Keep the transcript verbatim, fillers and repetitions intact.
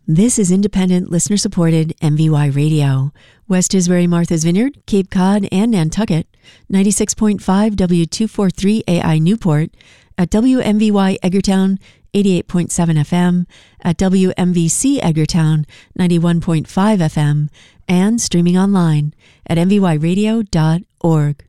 This is independent, listener-supported M V Y Radio. West Tisbury, Martha's Vineyard, Cape Cod, and Nantucket, ninety-six point five W two forty-three A I Newport, at W M V Y Edgartown, eighty-eight point seven F M, at W M V C Edgartown, ninety-one point five F M, and streaming online at m v y radio dot org.